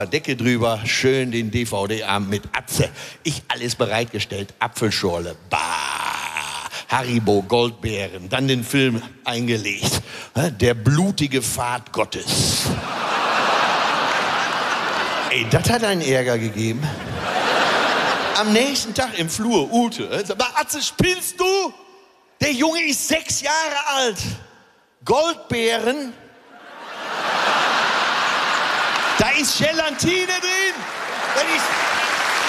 Decke drüber, schön den DVD-Abend mit Atze. Ich alles bereitgestellt, Apfelschorle, bah, Haribo, Goldbeeren, dann den Film eingelegt. Der blutige Pfad Gottes. Ey, das hat einen Ärger gegeben. Am nächsten Tag im Flur, Ute, sag mal, Atze, spinnst du? Der Junge ist 6 Jahre alt. Goldbeeren. Da ist Gelatine drin. Das ist